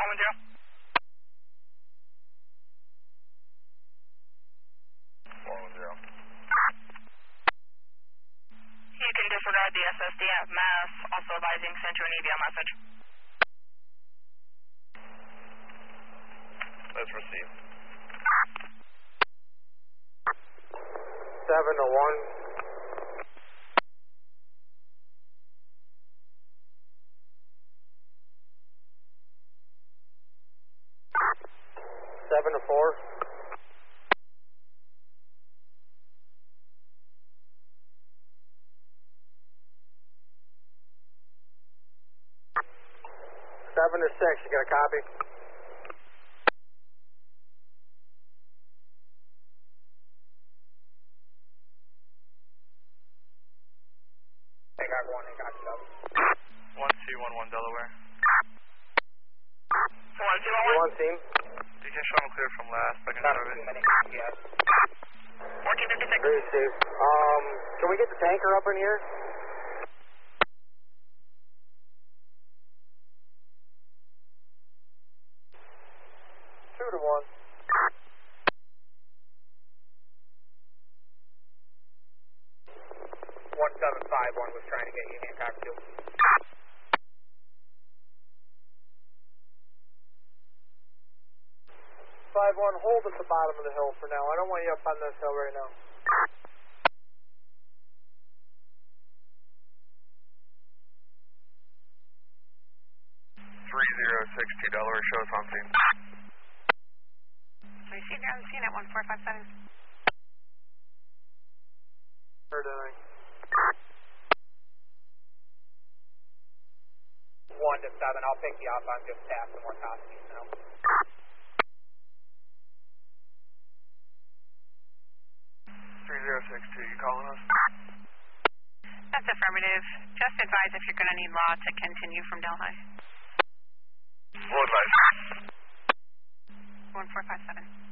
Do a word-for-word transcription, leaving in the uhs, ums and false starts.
one zero. four one zero. You can disregard the S S D at Mass, also advising sent you an E V M message. Let's receive. seven to one. seven to four. seven to six, you got a copy? I got one, I got two. one two one one Delaware. one two one one. team. You can show them clear from last second service. Yes. fourteen fifty-six. Great, Steve. Um, can we get the tanker up in here? Two to one. one seven five one was trying to get you Hancock two. five one, hold at the bottom of the hill for now. I don't want you up on this hill right now. three zero six two Delaware, show us on scene. Receive you on scene at one four five seven. Heard anything? one to seven, I'll pick you up. I'm just past the more copies now. three zero six two, you calling us? That's affirmative. Just advise if you're going to need law to continue from Delhi. Full advice. one four five seven.